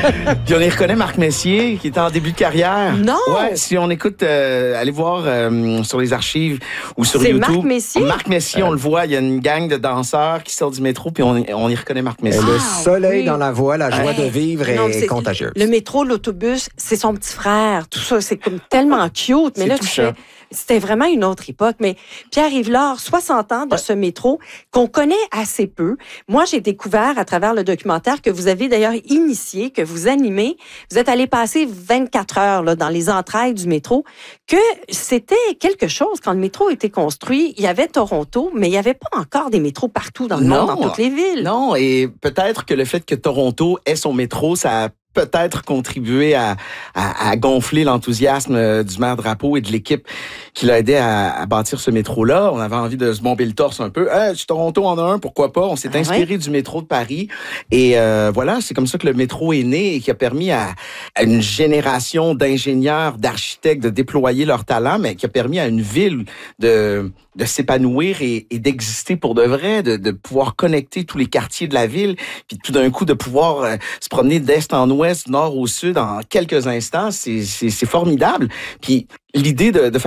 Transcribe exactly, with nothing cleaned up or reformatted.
Puis on y reconnaît Marc Messier, qui est en début de carrière. Non! Ouais, si on écoute, euh, allez voir euh, sur les archives ou sur C'est YouTube. Marc Messier? Marc Messier, on le voit, il y a une gang de danseurs qui sort du métro, puis on, on y reconnaît Marc Messier. Et le Ah, soleil oui. dans la voix, la joie Ouais. de vivre Non, est c'est- contagieuse. Le métro, l'autobus, c'est son petit frère. Tout ça, c'est comme tellement cute. Mais C'est là, tu touchant. fais, c'était vraiment une autre époque. Mais Pierre Yvelard, soixante ans de Ouais. ce métro qu'on connaît assez peu. Moi, j'ai découvert à travers le documentaire que vous avez d'ailleurs initié, que vous animez. Vous êtes allé passer vingt-quatre heures là, dans les entrailles du métro, que c'était quelque chose. Quand le métro a été construit, il y avait Toronto, mais il n'y avait pas encore des métros partout dans le monde, dans toutes les villes. Non, et peut-être que le fait que Toronto ait son métro, ça a peut-être contribué à, à, à gonfler l'enthousiasme du maire Drapeau et de l'équipe qui l'a aidé à, à bâtir ce métro-là. On avait envie de se bomber le torse un peu. Hey, Toronto en a un, pourquoi pas? On s'est Ah inspiré ouais? du métro de Paris. Et euh, voilà, c'est comme ça que le métro est né et qui a permis à, à une génération d'ingénieurs, d'architectes de déployer leur talent, mais qui a permis à une ville de, de s'épanouir et, et d'exister pour de vrai, de, de pouvoir connecter tous les quartiers de la ville, puis tout d'un coup de pouvoir euh, se promener d'est en ouest, du nord au sud en quelques instants. C'est, c'est, c'est formidable. Puis l'idée de, de faire